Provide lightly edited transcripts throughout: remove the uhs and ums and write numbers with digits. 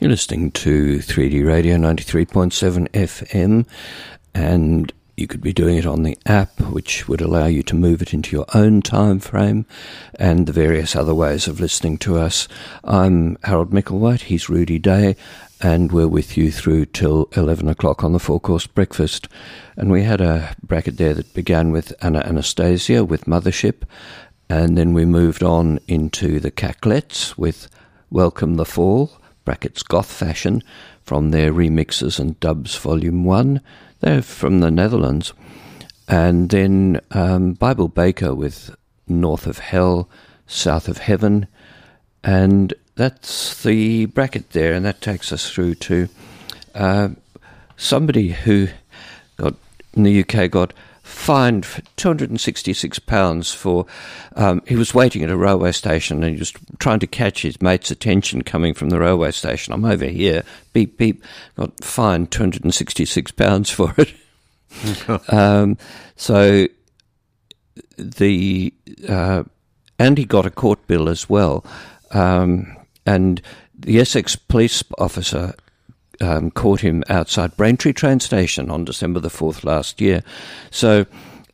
You're listening to 3D Radio 93.7 FM, and you could be doing it on the app, which would allow you to move it into your own time frame, and the various other ways of listening to us. I'm Harold Micklewhite, he's Rudy Day, and we're with you through till 11 o'clock on the four-course breakfast. And we had a bracket there that began with Anna Anastasia with Mothership, and then we moved on into the Cacklets with Welcome the Fall, brackets Goth Fashion, from their Remixes and Dubs Volume 1. They're from the Netherlands. And then Bible Baker with North of Hell, South of Heaven. And that's the bracket there, and that takes us through to somebody who got in the UK got fined for £266 for he was waiting at a railway station and he was trying to catch his mate's attention coming from the railway station. I'm over here, beep beep, got fined £266 for it. So the and he got a court bill as well, and the Essex police officer caught him outside Braintree train station on December the 4th last year. So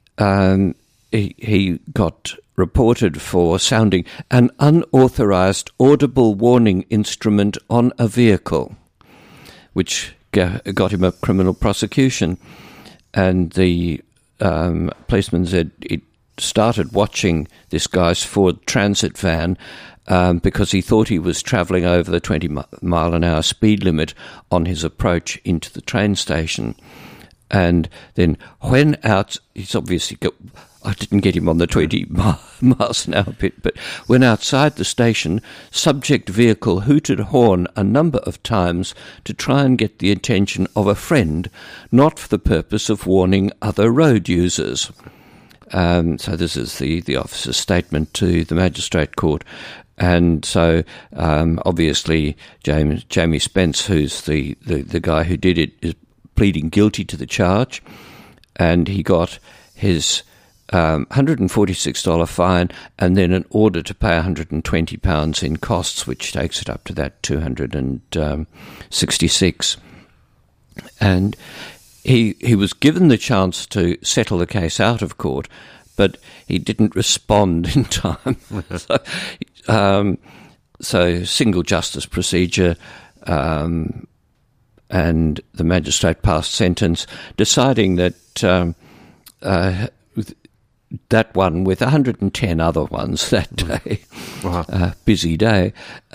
he got reported for sounding an unauthorised audible warning instrument on a vehicle, which got him a criminal prosecution. And the policeman said he started watching this guy's Ford Transit van because he thought he was travelling over the 20-mile-an-hour speed limit on his approach into the train station. And then when out, he's obviously I didn't get him on the 20 miles an hour bit, but when outside the station, subject vehicle hooted horn a number of times to try and get the attention of a friend, not for the purpose of warning other road users. So this is the officer's statement to the magistrate court. And so, obviously, Jamie Spence, who's the guy who did it, is pleading guilty to the charge, and he got his $146 fine and then an order to pay £120 in costs, which takes it up to that $266. And he was given the chance to settle the case out of court, but he didn't respond in time. So single justice procedure, and the magistrate passed sentence, deciding that that one with 110 other ones that day, wow. Busy day.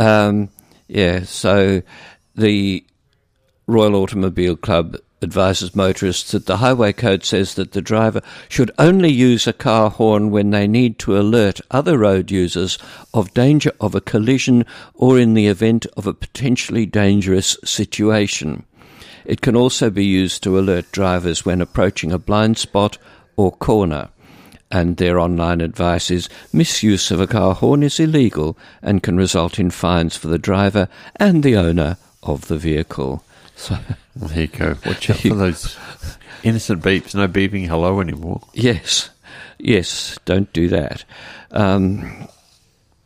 So the Royal Automobile Club advises motorists that the Highway Code says that the driver should only use a car horn when they need to alert other road users of danger of a collision or in the event of a potentially dangerous situation. It can also be used to alert drivers when approaching a blind spot or corner. And their online advice is misuse of a car horn is illegal and can result in fines for the driver and the owner of the vehicle. So there you go. Watch out for those innocent beeps. No beeping hello anymore. Yes, don't do that.